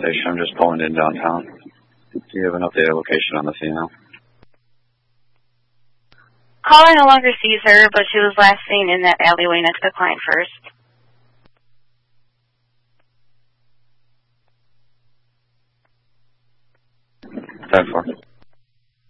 station. I'm just pulling in downtown. Do you have an updated location on the female? Caller no longer sees her, but she was last seen in that alleyway next to Client First. 10-4.